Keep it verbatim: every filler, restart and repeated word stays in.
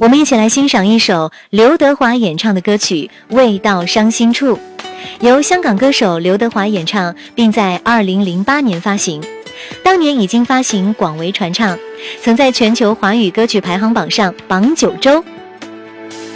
我们一起来欣赏一首刘德华演唱的歌曲《未到伤心处》，由香港歌手刘德华演唱，并在二零零八年发行。当年已经发行广为传唱，曾在全球华语歌曲排行榜上榜九周。